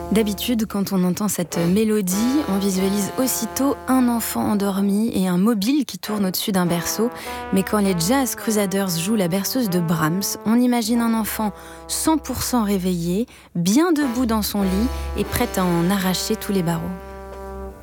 D'habitude, quand on entend cette mélodie, on visualise aussitôt un enfant endormi et un mobile qui tourne au-dessus d'un berceau. Mais quand les Jazz Crusaders jouent la berceuse de Brahms, on imagine un enfant 100% réveillé, bien debout dans son lit et prêt à en arracher tous les barreaux.